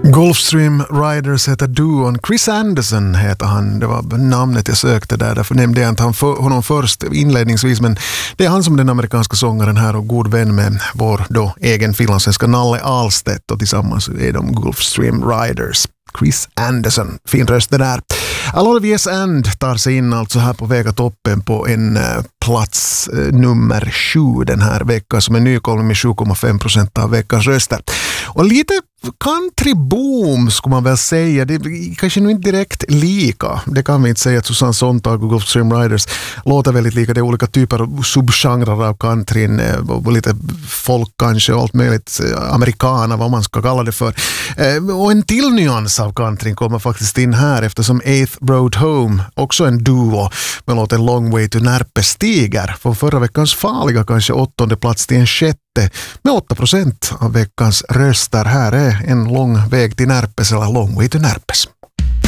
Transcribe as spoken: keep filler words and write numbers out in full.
Gulfstream Riders heter duon. Chris Anderson heter han. Det var namnet jag sökte där. Därför nämnde jag inte han för, honom först inledningsvis. Men det är han som är den amerikanska sångaren här och god vän med vår då egen finlandssvenska Nalle Ahlstedt. Och tillsammans är de Gulfstream Riders. Chris Anderson, fin röst det där. Aloliviers And tar sig in alltså här på Vega toppen på en uh, plats uh, nummer sju den här veckan som är nykomling med sju komma fem procent av veckans röster. Och lite countryboom skulle man väl säga. Det är kanske nu inte direkt lika. Det kan vi inte säga att Susanne Sontag och Gulfstream Riders låter väldigt lika. Det är olika typer av subgenrer av countryn och lite folk kanske och allt möjligt. Amerikaner, vad man ska kalla det för. Och en till nyans av countryn kommer faktiskt in här eftersom Eighth Road Home, också en duo med låten Long Way to Närpe, stiger från förra veckans farliga kanske åttonde plats till en sjätte med åtta procent av veckans röster. Här är en lång väg till Närpes eller Long Way to Närpes.